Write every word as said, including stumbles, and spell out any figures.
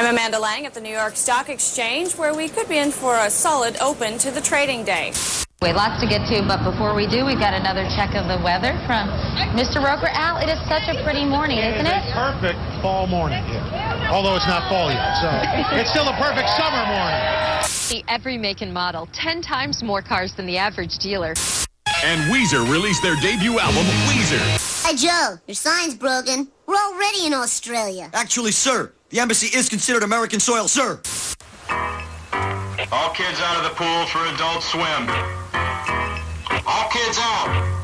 I'm Amanda Lang at the New York Stock Exchange, where we could be in for a solid open to the trading day. Wait, lots to get to, but before we do, we've got another check of the weather from Mister Roker. Al, it is such a pretty morning, isn't it? It is a perfect fall morning here, although it's not fall yet, so it's still a perfect summer morning. Every make and model, ten times more cars than the average dealer. And Weezer released their debut album, Weezer. Hey, Joe, your sign's broken. We're already in Australia. Actually, sir, the embassy is considered American soil, sir. All kids out of the pool for Adult Swim. All kids out.